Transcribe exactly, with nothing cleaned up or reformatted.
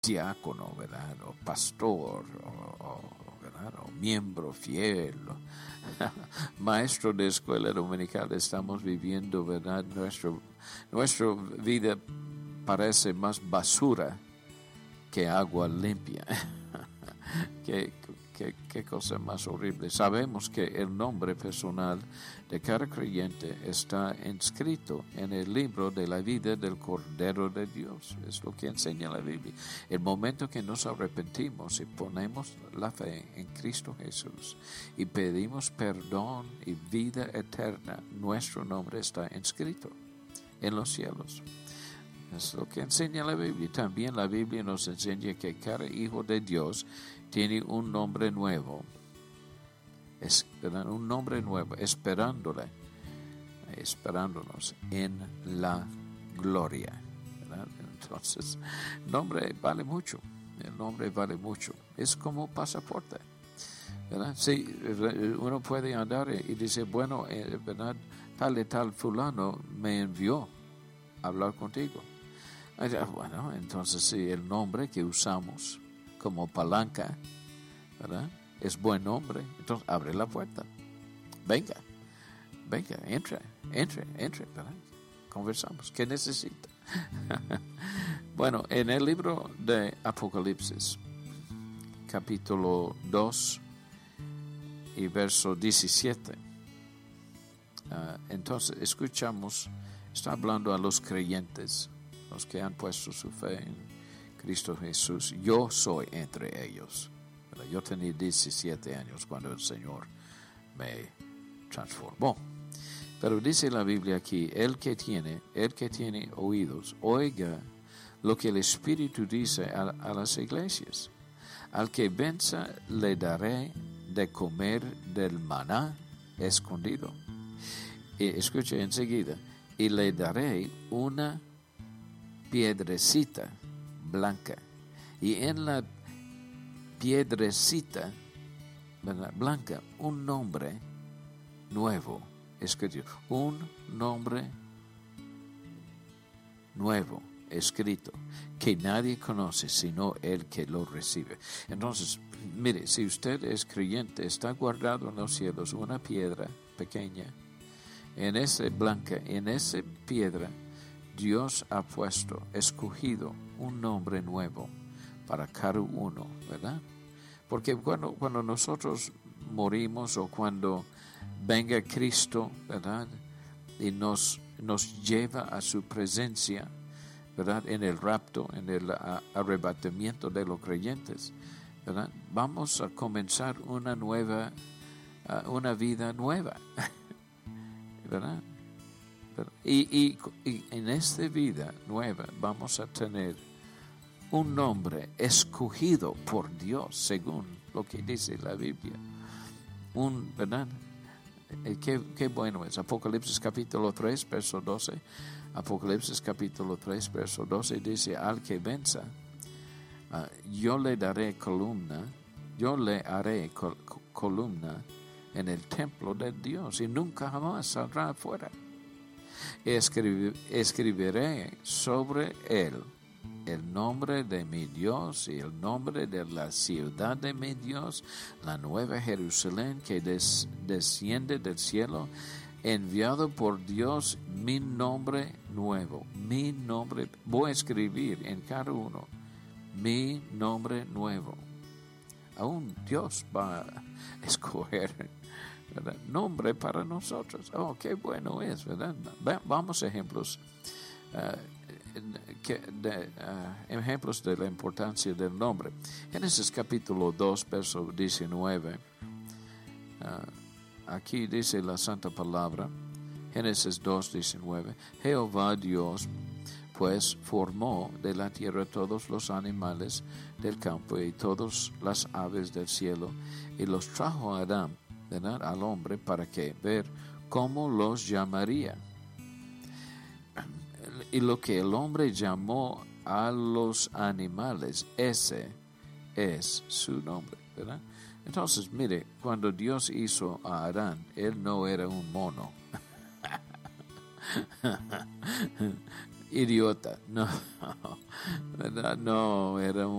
diácono, ¿verdad? O pastor, o, o, ¿verdad? O miembro fiel, o maestro de escuela dominical. Estamos viviendo, ¿verdad? Nuestro, nuestra vida parece más basura que agua limpia. ¿Qué, qué, qué cosa más horrible. Sabemos que el nombre personal de cada creyente está inscrito en el libro de la vida del Cordero de Dios. Es lo que enseña la Biblia. El momento que nos arrepentimos y ponemos la fe en Cristo Jesús y pedimos perdón y vida eterna, nuestro nombre está inscrito en los cielos. Es lo que enseña la Biblia. También la Biblia nos enseña que cada hijo de Dios tiene un nombre nuevo. Es, un nombre nuevo, esperándole, esperándonos en la gloria. ¿Verdad? Entonces, el nombre vale mucho. El nombre vale mucho. Es como pasaporte. ¿Verdad? Sí, uno puede andar y decir, bueno, ¿verdad? Tal y tal fulano me envió a hablar contigo. Bueno, entonces sí, el nombre que usamos como palanca, ¿verdad? Es buen nombre. Entonces abre la puerta. Venga, venga, entre, entre, entre, ¿verdad? Conversamos. ¿Qué necesita? Bueno, en el libro de Apocalipsis, capítulo dos y verso diecisiete, uh, entonces escuchamos, está hablando a los creyentes, los que han puesto su fe en Cristo Jesús. Yo soy entre ellos. Yo tenía diecisiete años cuando el Señor me transformó. Pero dice la Biblia aquí, el que tiene, el que tiene oídos, oiga lo que el Espíritu dice a, a las iglesias. Al que venza le daré de comer del maná escondido. Y escuche enseguida, y le daré una piedrecita blanca, y en la piedrecita, ¿verdad?, blanca, un nombre nuevo escrito, un nombre nuevo escrito que nadie conoce sino el que lo recibe. Entonces, mire, si usted es creyente, está guardado en los cielos una piedra pequeña, en esa blanca, en esa piedra Dios ha puesto, escogido un nombre nuevo para cada uno, ¿verdad? Porque cuando, cuando nosotros morimos o cuando venga Cristo, ¿verdad?, y nos, nos lleva a su presencia, ¿verdad?, en el rapto, en el arrebatamiento de los creyentes, ¿verdad?, vamos a comenzar una nueva, uh, una vida nueva, ¿verdad? Y, y, y en esta vida nueva vamos a tener un nombre escogido por Dios, según lo que dice la Biblia. Un, ¿verdad? Qué, qué bueno es. Apocalipsis capítulo tres, verso doce. Apocalipsis capítulo tres, verso doce dice, al que venza, uh, yo le daré columna, yo le haré col- columna en el templo de Dios y nunca jamás saldrá afuera. Escribir, escribiré sobre él el nombre de mi Dios y el nombre de la ciudad de mi Dios, la nueva Jerusalén que des, desciende del cielo, enviado por Dios, mi nombre nuevo, mi nombre, voy a escribir en cada uno, mi nombre nuevo. Aún Dios va a escoger, ¿verdad?, nombre para nosotros. Oh, qué bueno es, ¿verdad? Vamos a ejemplos, uh, que, de, uh, ejemplos de la importancia del nombre. Génesis capítulo dos, verso diecinueve. Uh, aquí dice la santa palabra, Génesis dos, diecinueve. Jehová Dios, pues, formó de la tierra todos los animales del campo y todas las aves del cielo, y los trajo a Adán, ¿verdad?, al hombre, para que ver cómo los llamaría. Y lo que el hombre llamó a los animales, ese es su nombre, ¿verdad? Entonces, mire, cuando Dios hizo a Adán, él no era un mono. idiota. No, ¿verdad? No, era un,